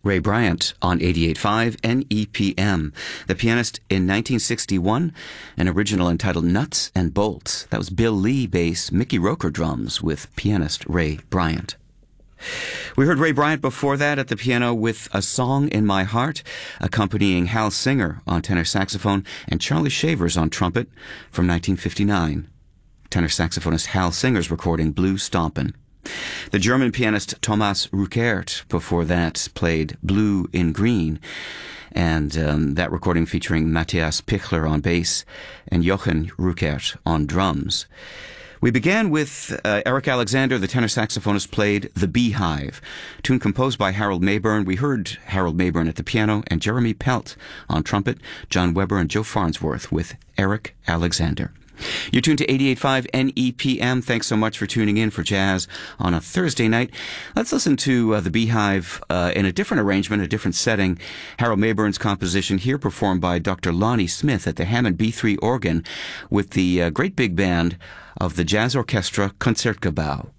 Ray Bryant on 88.5 NEPM. The pianist in 1961, an original entitled Nuts and Bolts. That was Bill Lee bass, Mickey Roker drums with pianist Ray Bryant. We heard Ray Bryant before that at the piano with A Song in My Heart, accompanying Hal Singer on tenor saxophone and Charlie Shavers on trumpet from 1959. Tenor saxophonist Hal Singer's recording Blue Stompin'. The German pianist Thomas Ruckert before that played Blue in Green, and that recording featuring Matthias Pichler on bass and Jochen Ruckert on drums. We began with Eric Alexander, the tenor saxophonist, played The Beehive, tune composed by Harold Mayburn. We heard Harold Mayburn at the piano and Jeremy Pelt on trumpet, John Weber and Joe Farnsworth with Eric Alexander. You're tuned to 88.5 NEPM. Thanks so much for tuning in for jazz on a Thursday night. Let's listen to The Beehive in a different arrangement, a different setting. Harold Mayburn's composition here performed by Dr. Lonnie Smith at the Hammond B3 organ with the great big band of the Jazz Orchestra Concertgebouw.